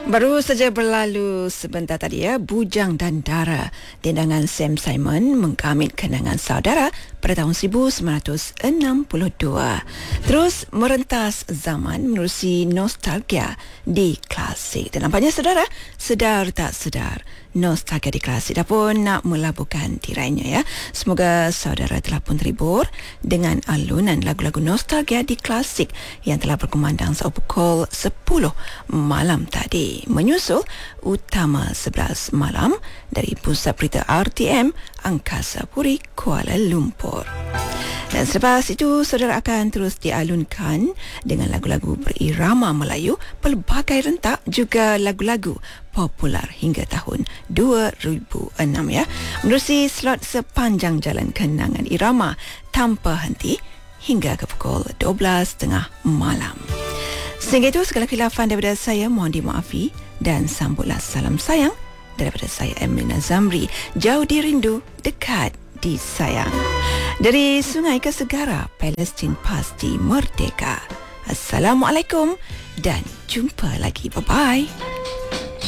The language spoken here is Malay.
Baru saja berlalu sebentar tadi Bujang dan Dara. Dendangan Sam Simon menggamit kenangan saudara pada tahun 1962. Terus merentas zaman menerusi nostalgia di klasik. Dan nampaknya saudara, sedar tak sedar, nostalgia di klasik dah pun nak melabuhkan tirainya ya. Semoga saudara telah pun terhibur dengan alunan lagu-lagu nostalgia di klasik yang telah berkumandang sejak pukul 10 malam tadi. Menyusul Utama 11 malam dari Pusat Berita RTM Angkasa Puri Kuala Lumpur. Dan selepas itu saudara akan terus dialunkan dengan lagu-lagu berirama Melayu pelbagai rentak, juga lagu-lagu popular hingga tahun 2006 ya. Menerusi slot sepanjang jalan kenangan irama tanpa henti hingga ke pukul 12.30 malam. Sehingga itu segala khilafan daripada saya mohon dimaafi dan sambutlah salam sayang daripada saya Emlina Zamri. Jauh dirindu, dekat disayang. Dari sungai ke segara, Palestin pasti merdeka. Assalamualaikum dan jumpa lagi. Bye-bye.